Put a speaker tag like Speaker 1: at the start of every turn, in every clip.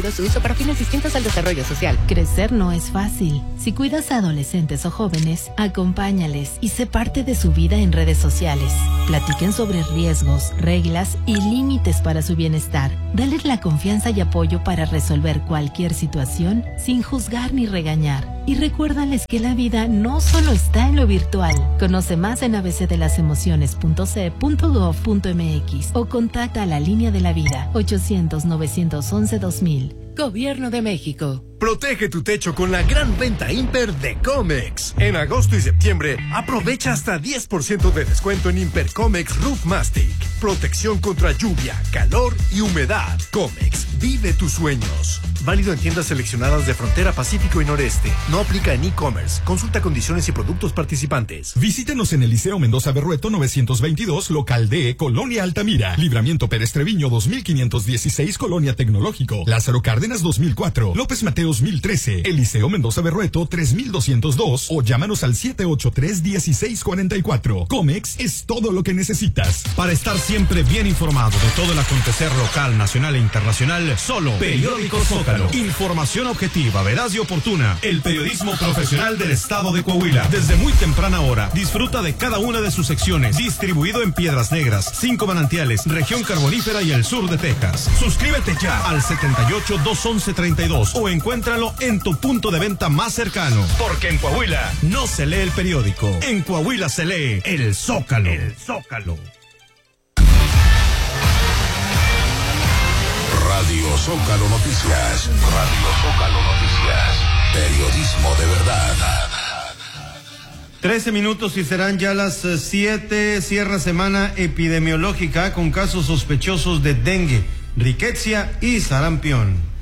Speaker 1: Su uso para fines distintos al desarrollo social.
Speaker 2: Crecer no es fácil. Si cuidas a adolescentes o jóvenes, acompáñales y sé parte de su vida en redes sociales. Platiquen sobre riesgos, reglas y límites para su bienestar. Dales la confianza y apoyo para resolver cualquier situación sin juzgar ni regañar. Y recuérdales que la vida no solo está en lo virtual. Conoce más en abcdelasemociones.ce.gov.mx o contacta a la Línea de la Vida 800-911-2000. Gobierno de México.
Speaker 3: Protege tu techo con la gran venta Imper de Comex. En agosto y septiembre, aprovecha hasta 10% de descuento en Imper Comex Roof Mastic. Protección contra lluvia, calor y humedad. Comex, vive tus sueños. Válido en tiendas seleccionadas de Frontera Pacífico y Noreste. No aplica en e-commerce. Consulta condiciones y productos participantes.
Speaker 4: Visítenos en el Liceo Mendoza Berrueto 922, local D, Colonia Altamira. Libramiento Pérez Treviño 2516, Colonia Tecnológico. Lázaro Cárdenas 2004. López Mateos 1013. Eliseo Mendoza Berrueto 3202 o llámanos al 783-1644. Comex es todo lo que necesitas.
Speaker 5: Para estar siempre bien informado de todo el acontecer local, nacional e internacional, solo Periódico Zócalo. Información objetiva, veraz y oportuna. El periodismo profesional del estado de Coahuila. Desde muy temprana hora, disfruta de cada una de sus secciones. Distribuido en Piedras Negras, 5 Manantiales, región carbonífera y el sur de Texas. Suscríbete ya al 78-211-32 o encuéntralo en tu punto de venta más cercano. Porque en Coahuila no se lee el periódico. En Coahuila se lee el Zócalo. El Zócalo.
Speaker 6: Radio Zócalo Noticias. Radio Zócalo Noticias. Periodismo de verdad.
Speaker 5: 13 minutos y serán ya las 7. Cierra semana epidemiológica con casos sospechosos de dengue, riqueza y sarampión.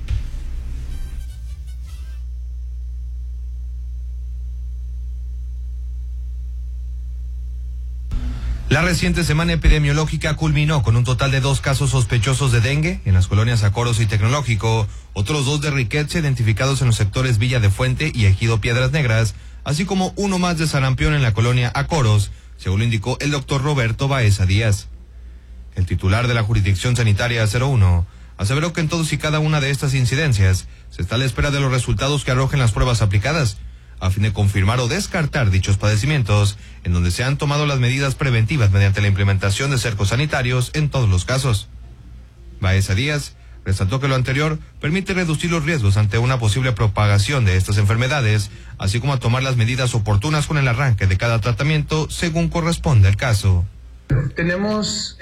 Speaker 5: La reciente semana epidemiológica culminó con un total de 2 casos sospechosos de dengue en las colonias Acoros y Tecnológico, otros 2 de riqueza identificados en los sectores Villa de Fuente y Ejido Piedras Negras, así como uno más de sarampión en la colonia Acoros, según lo indicó el doctor Roberto Baeza Díaz. El titular de la Jurisdicción Sanitaria 01 aseveró que en todos y cada una de estas incidencias se está a la espera de los resultados que arrojen las pruebas aplicadas, a fin de confirmar o descartar dichos padecimientos, en donde se han tomado las medidas preventivas mediante la implementación de cercos sanitarios en todos los casos. Baeza Díaz resaltó que lo anterior permite reducir los riesgos ante una posible propagación de estas enfermedades, así como a tomar las medidas oportunas con el arranque de cada tratamiento según corresponde el caso.
Speaker 7: Tenemos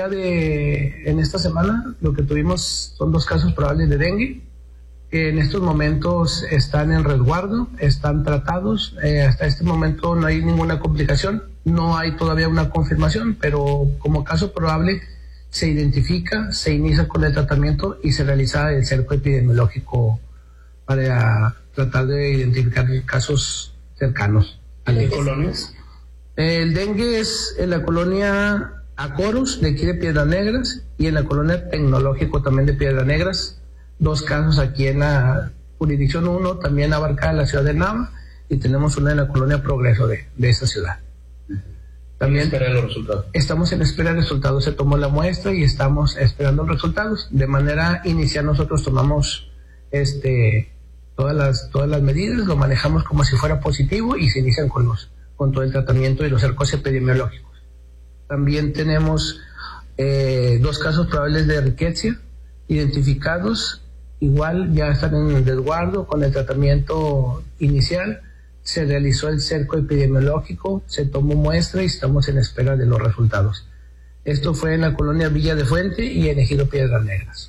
Speaker 7: en esta semana, lo que tuvimos son 2 casos probables de dengue. En estos momentos están en resguardo, están tratados. Hasta este momento no hay ninguna complicación, no hay todavía una confirmación, pero como caso probable se identifica, se inicia con el tratamiento y se realiza el cerco epidemiológico para tratar de identificar casos cercanos. ¿En colonias? El dengue es en la colonia Acoros de aquí de Piedras Negras y en la colonia Tecnológico también de Piedras Negras. 2 casos aquí en la jurisdicción 1, también abarca la ciudad de Nava, y tenemos una en la colonia Progreso de esa ciudad. También los resultados. Estamos en espera de resultados, se tomó la muestra y estamos esperando los resultados. De manera inicial nosotros tomamos todas las medidas, lo manejamos como si fuera positivo y se inician con todo el tratamiento y los cercos epidemiológicos. También tenemos 2 casos probables de riqueza identificados. Igual ya están en el resguardo con el tratamiento inicial, se realizó el cerco epidemiológico, se tomó muestra y estamos en espera de los resultados. Esto fue en la colonia Villa de Fuente y en Ejido Piedras Negras.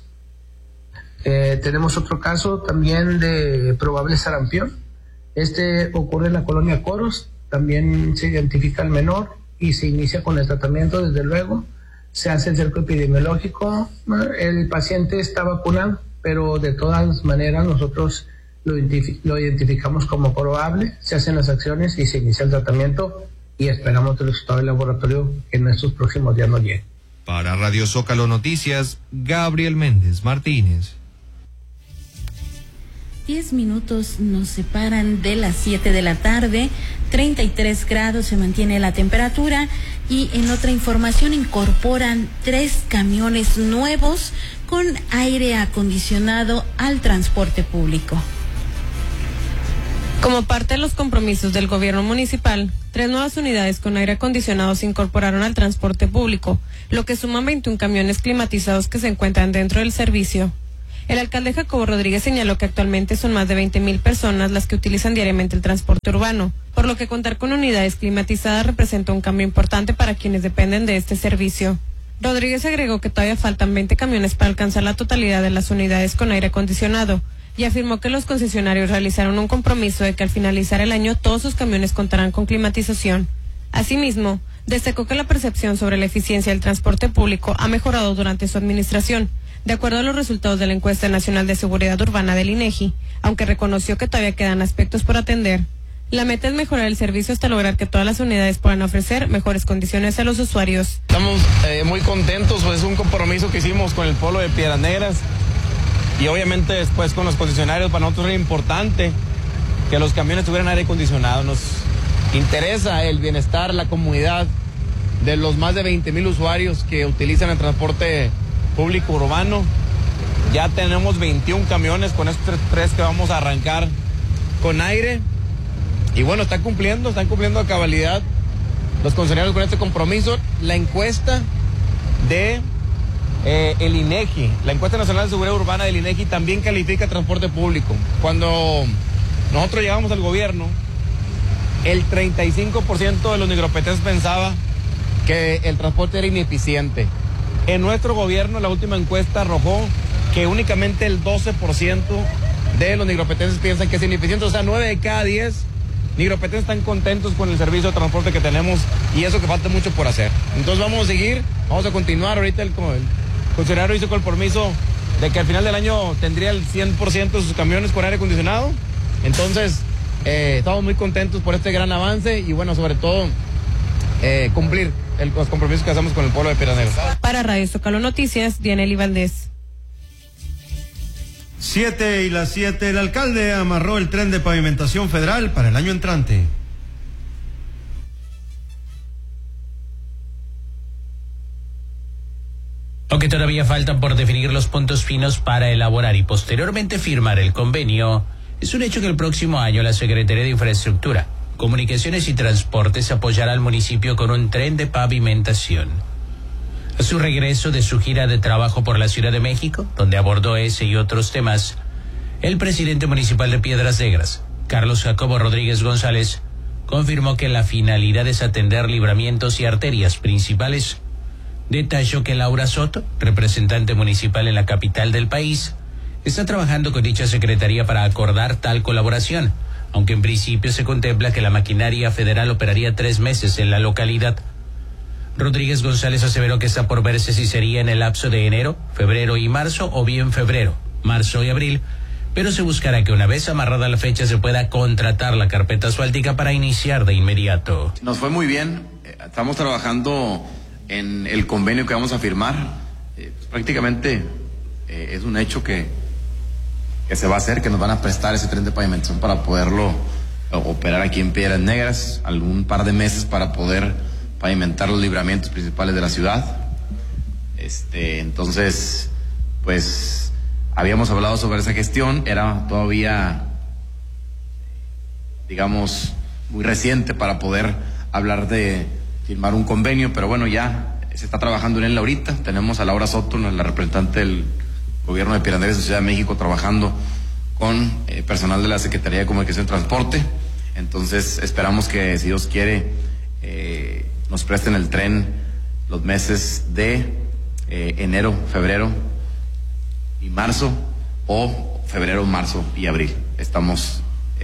Speaker 7: Tenemos otro caso también de probable sarampión. Este ocurre en la colonia Coros, también se identifica al menor y se inicia con el tratamiento, desde luego. Se hace el cerco epidemiológico, el paciente está vacunado, pero de todas maneras nosotros lo identificamos como probable, se hacen las acciones y se inicia el tratamiento y esperamos el resultado del laboratorio que en estos próximos días nos llegue.
Speaker 5: Para Radio Zócalo Noticias, Gabriel Méndez Martínez.
Speaker 2: 10 minutos nos separan de las 7 de la tarde, 33 grados se mantiene la temperatura y en otra información incorporan 3 camiones nuevos
Speaker 8: con aire acondicionado al transporte público.
Speaker 9: Como parte de los compromisos del gobierno municipal, 3 nuevas unidades con aire acondicionado se incorporaron al transporte público, lo que suman 21 camiones climatizados que se encuentran dentro del servicio. El alcalde Jacobo Rodríguez señaló que actualmente son más de 20,000 personas las que utilizan diariamente el transporte urbano, por lo que contar con unidades climatizadas representa un cambio importante para quienes dependen de este servicio. Rodríguez agregó que todavía faltan 20 camiones para alcanzar la totalidad de las unidades con aire acondicionado y afirmó que los concesionarios realizaron un compromiso de que al finalizar el año todos sus camiones contarán con climatización. Asimismo, destacó que la percepción sobre la eficiencia del transporte público ha mejorado durante su administración, de acuerdo a los resultados de la Encuesta Nacional de Seguridad Urbana del INEGI, aunque reconoció que todavía quedan aspectos por atender. La meta es mejorar el servicio hasta lograr que todas las unidades puedan ofrecer mejores condiciones a los usuarios.
Speaker 10: Estamos muy contentos, pues es un compromiso que hicimos con el pueblo de Piedras Negras y obviamente después con los concesionarios. Para nosotros era importante que los camiones tuvieran aire acondicionado. Nos interesa el bienestar, la comunidad de los más de 20,000 usuarios que utilizan el transporte público urbano. Ya tenemos 21 camiones con estos 3 que vamos a arrancar con aire. Y bueno, están cumpliendo a cabalidad los concesionarios con este compromiso. La encuesta de el INEGI, la encuesta nacional de seguridad urbana del INEGI también califica transporte público. Cuando nosotros llegamos al gobierno, el 35% de los negropetenses pensaba que el transporte era ineficiente. En nuestro gobierno, la última encuesta arrojó que únicamente el 12% de los negropetenses piensan que es ineficiente. O sea, 9 de cada 10 negropetenses están contentos con el servicio de transporte que tenemos y eso que falta mucho por hacer. Entonces vamos a seguir, vamos a continuar. Ahorita el concesionario hizo compromiso de que al final del año tendría el 100% de sus camiones con aire acondicionado. Entonces estamos muy contentos por este gran avance y bueno, sobre todo cumplir los compromisos que hacemos con el pueblo de Piedras Negras.
Speaker 9: Para Radio Zócalo Noticias, Dianely Valdés.
Speaker 11: 7:07, el alcalde amarró el tren de pavimentación federal para el año entrante.
Speaker 12: Aunque todavía faltan por definir los puntos finos para elaborar y posteriormente firmar el convenio, es un hecho que el próximo año la Secretaría de Infraestructura, Comunicaciones y Transportes apoyará al municipio con un tren de pavimentación. A su regreso de su gira de trabajo por la Ciudad de México, donde abordó ese y otros temas, el presidente municipal de Piedras Negras, Carlos Jacobo Rodríguez González, confirmó que la finalidad es atender libramientos y arterias principales. Detalló que Laura Soto, representante municipal en la capital del país, está trabajando con dicha secretaría para acordar tal colaboración, aunque en principio se contempla que la maquinaria federal operaría 3 meses en la localidad. Rodríguez González aseveró que está por verse si sería en el lapso de enero, febrero y marzo o bien febrero, marzo y abril, pero se buscará que una vez amarrada la fecha se pueda contratar la carpeta asfáltica para iniciar de inmediato.
Speaker 13: Nos fue muy bien, estamos trabajando en el convenio que vamos a firmar. Pues prácticamente es un hecho que se va a hacer, que nos van a prestar ese tren de pavimentación para poderlo operar aquí en Piedras Negras, algún par de meses para poder pavimentar los libramientos principales de la ciudad. Entonces, pues habíamos hablado sobre esa gestión, era todavía, digamos, muy reciente para poder hablar de firmar un convenio, pero bueno, ya se está trabajando en él ahorita. Tenemos a Laura Soto, la representante del gobierno de Piedras Negras de Ciudad de México, trabajando con personal de la Secretaría de Comunicación y Transporte. Entonces esperamos que, si Dios quiere, nos presten el tren los meses de enero, febrero y marzo, o febrero, marzo y abril. Estamos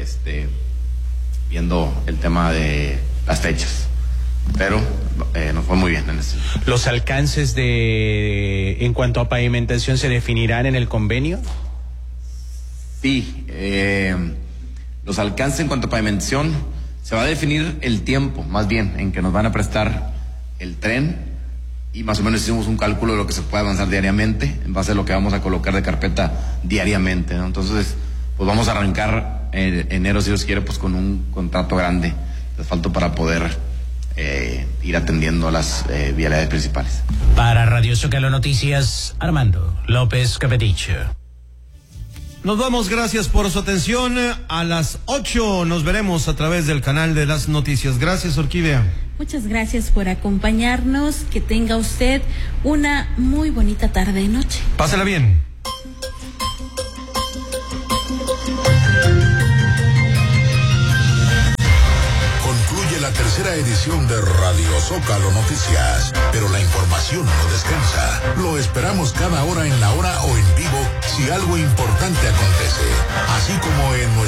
Speaker 13: viendo el tema de las fechas, pero nos fue muy bien en eso.
Speaker 12: ¿Los alcances en cuanto a pavimentación se definirán en el convenio?
Speaker 13: Sí, los alcances en cuanto a pavimentación se va a definir el tiempo, más bien, en que nos van a prestar el tren, y más o menos hicimos un cálculo de lo que se puede avanzar diariamente en base a lo que vamos a colocar de carpeta diariamente, ¿no? Entonces, pues vamos a arrancar en enero, si Dios quiere, pues con un contrato grande de asfalto para poder ir atendiendo las vialidades principales.
Speaker 12: Para Radio Zócalo Noticias, Armando López Capeticho.
Speaker 11: Nos vamos, gracias por su atención. A las 8 nos veremos a través del canal de las noticias. Gracias, Orquídea.
Speaker 8: Muchas gracias por acompañarnos. Que tenga usted una muy bonita tarde y noche.
Speaker 11: Pásela bien.
Speaker 6: Concluye la tercera edición de Radio Zócalo Noticias, pero la información no descansa. Lo esperamos cada hora en la hora o en vivo si algo importante acontece, así como en nuestro